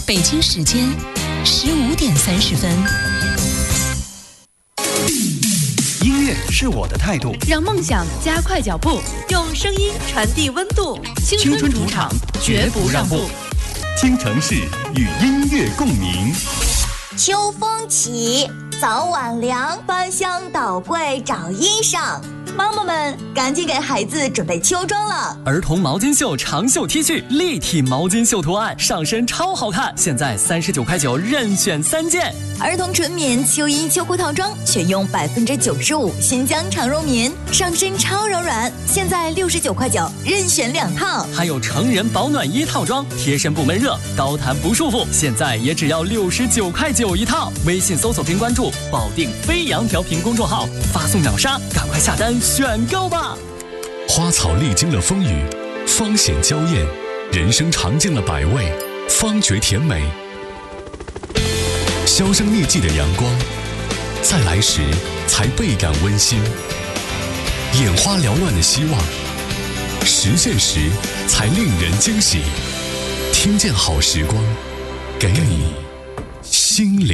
北京时间15:30。 音乐是我的态度， 让梦想加快脚步，用声音传递温度。 青春主场，绝不让步。京城市与音乐共鸣。 秋风起，早晚凉，翻箱倒柜找衣裳。妈妈们，赶紧给孩子准备秋装了。 儿童毛巾袖长袖 T 恤，立体毛巾袖图案，上身超好看，现在39.9块任选3件。 儿童纯棉秋衣秋裤套装，选用95%新疆长绒棉，上身超柔软，现在69.9块任选2套。 还有成人保暖衣套装，贴身不闷热，高弹不束缚，现在也只要69.9块一套。微信搜索并关注保定飞扬调频公众号，发送秒杀，赶快下单选购吧。 花草历经了风雨，方显娇艳；人生尝尽了百味，方觉甜美。销声匿迹的阳光，在来时才倍感温馨；眼花缭乱的希望，实现时才令人惊喜。听见好时光，给你心灵